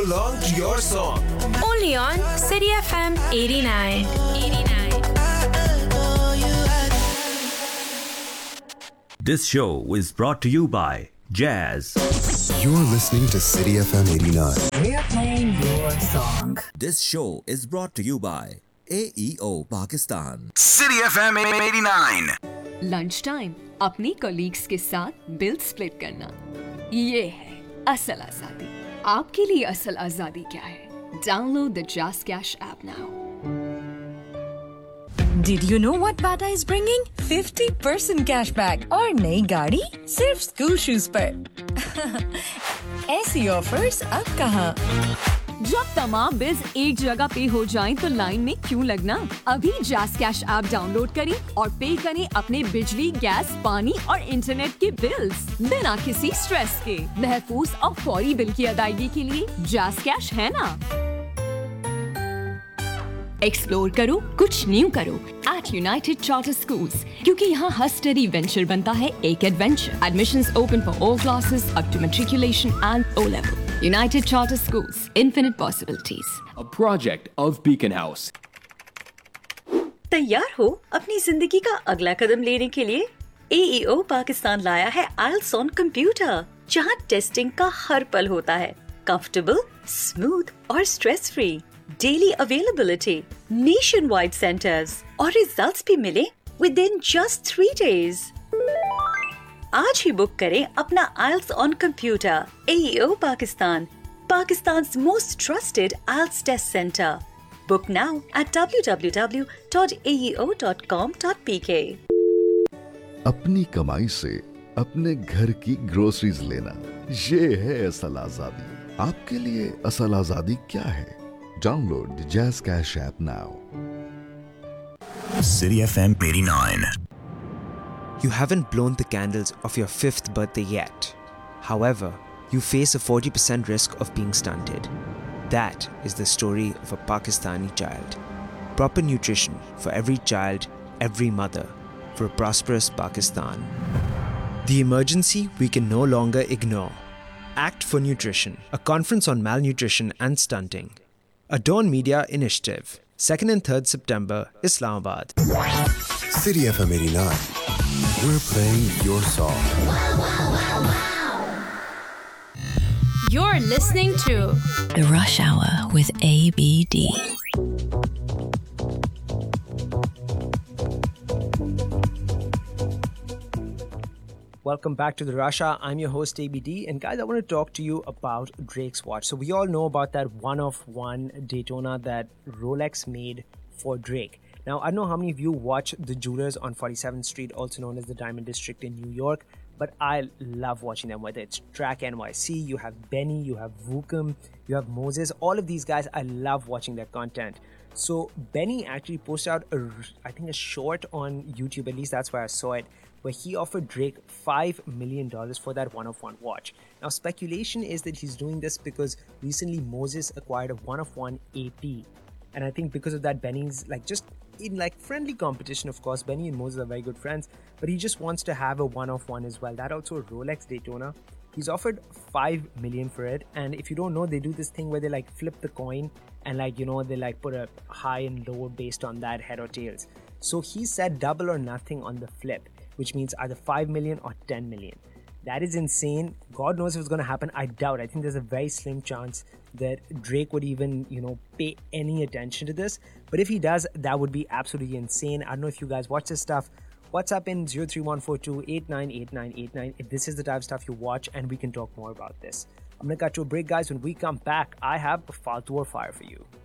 along to your song. Only on City FM 89. This show is brought to you by Jazz. You're listening to City FM 89. We're playing your song. This show is brought to you by AEO Pakistan. City FM 89. Lunch time अपनी colleagues के साथ bill split करना, ये है असल आजादी। आपके लिए असल आजादी क्या है? Download the jazz cash app now. Did you know what Bata is bringing? 50% cashback और नई गाड़ी सिर्फ स्कूल शूज पर। ऐसी ऑफर्स अब कहाँ? जब तमाम बिल्स एक जगह पे हो जाएं तो लाइन में क्यों लगना? अभी जैज़ कैश ऐप डाउनलोड करें और पे करें अपने बिजली, गैस, पानी और इंटरनेट के बिल्स बिना किसी स्ट्रेस के। महफूज और फौरी बिल की अदायगी के लिए जैज़ कैश है ना। एक्सप्लोर करो, कुछ न्यू करो एट यूनाइटेड चार्टर स्कूल्स, क्योंकि यहाँ हर स्टडी वेंचर बनता है एक adventure. Admissions open for all classes up to matriculation and O level. United Charter Schools, infinite possibilities. A project of Beacon House. तैयार हो अपनी जिंदगी का अगला कदम लेने के लिए? AEO पाकिस्तान लाया है IELTS on कंप्यूटर, जहां टेस्टिंग का हर पल होता है। कंफर्टेबल, स्मूथ और stress free. Daily availability, nation wide centres और रिजल्ट्स भी मिले within just 3 days. आज ही बुक करें अपना IELTS on computer. AEO Pakistan, Pakistan's most trusted IELTS test center. Book now at www.aeo.com.pk. अपनी कमाई से अपने घर की ग्रोसरीज लेना, ये है असल आजादी। आपके लिए असल आजादी क्या है? Download the jazz cash app now. City FM 89. You haven't blown the candles of your 5th birthday yet. However, you face a 40% risk of being stunted. That is the story of a Pakistani child. Proper nutrition for every child, every mother, for a prosperous Pakistan. The emergency we can no longer ignore. Act for Nutrition, a conference on malnutrition and stunting. A Dawn Media initiative. 2nd and 3rd September, Islamabad. City FM 89. We're playing your song. You're listening to The Rush Hour with ABD. Welcome back to the Rush Hour. I'm your host ABD, and guys, I want to talk to you about Drake's watch. So we all know about that one-of-one Daytona that Rolex made for Drake. Now, I don't know how many of you watch The Jewelers on 47th Street, also known as the Diamond District in New York, but I love watching them, whether it's Track NYC, you have Benny, you have Vukum, you have Moses, all of these guys, I love watching their content. So Benny actually posted out, I think, a short on YouTube, at least that's where I saw it, where he offered Drake $5 million for that one-of-one watch. Now, speculation is that he's doing this because recently Moses acquired a one-of-one AP. And I think because of that, Benny's just in friendly competition, of course. Benny and Moses are very good friends, but he just wants to have a one-of-one as well. That also a Rolex Daytona. He's offered $5 million for it. And if you don't know, they do this thing where they flip the coin and they put a high and low based on that, head or tails. So he said double or nothing on the flip, which means either 5 million or 10 million. That is insane. God knows if it's going to happen. I doubt. I think there's a very slim chance that Drake would even, pay any attention to this. But if he does, that would be absolutely insane. I don't know if you guys watch this stuff. WhatsApp in 03142898989 if this is the type of stuff you watch, and we can talk more about this. I'm going to cut to a break, guys. When we come back, I have a Faltu or Fire for you.